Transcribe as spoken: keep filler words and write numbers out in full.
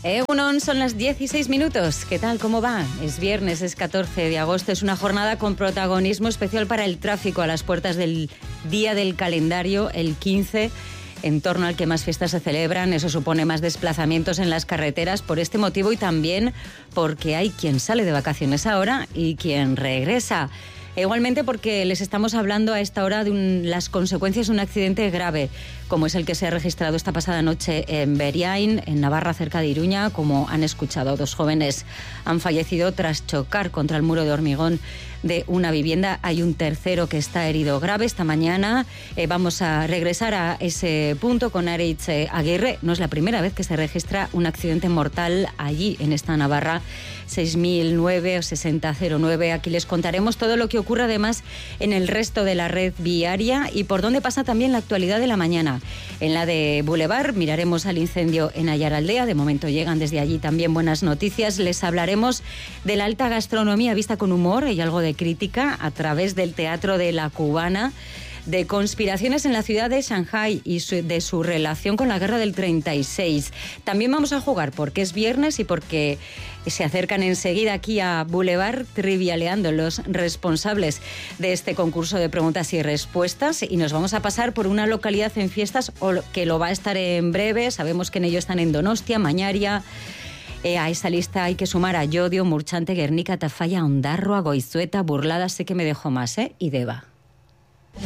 Egunon, son las dieciséis minutos. ¿Qué tal? ¿Cómo va? Es viernes, es catorce de agosto. Es una jornada con protagonismo especial para el tráfico a las puertas del día del calendario, el quince, en torno al que más fiestas se celebran. Eso supone más desplazamientos en las carreteras por este motivo y también porque hay quien sale de vacaciones ahora y quien regresa. Igualmente porque les estamos hablando a esta hora de un, las consecuencias de un accidente grave, como es el que se ha registrado esta pasada noche en Beriain, en Navarra, cerca de Iruña. Como han escuchado, dos jóvenes han fallecido tras chocar contra el muro de hormigón de una vivienda. Hay un tercero que está herido grave. Esta mañana eh, vamos a regresar a ese punto con Aritz eh, Aguirre. No es la primera vez que se registra un accidente mortal allí, en esta Navarra seis mil nueve o sesenta cero nueve. Aquí les contaremos todo lo que ocurre además en el resto de la red viaria y por dónde pasa también la actualidad de la mañana. En la de Boulevard miraremos al incendio en Ayaraldea. De momento llegan desde allí también buenas noticias. Les hablaremos de la alta gastronomía vista con humor y algo de crítica a través del Teatro de la Cubana, de conspiraciones en la ciudad de Shanghái y su, de su relación con la guerra del treinta y seis. También vamos a jugar porque es viernes y porque se acercan enseguida aquí a Boulevard trivialeando los responsables de este concurso de preguntas y respuestas, y nos vamos a pasar por una localidad en fiestas o que lo va a estar en breve. Sabemos que en ello están en Donostia, Mañaria. Eh, a esa lista hay que sumar a Llodio, Murchante, Guernica, Tafalla, Ondarroa, Goizueta, Burlada, sé que me dejo más, ¿eh? Y Deva.